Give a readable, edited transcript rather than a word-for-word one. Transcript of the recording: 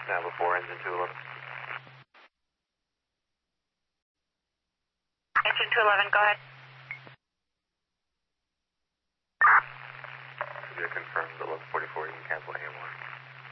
Now before engine 211. Engine 211, go ahead. Could you confirm the 1144, you can cancel AM1.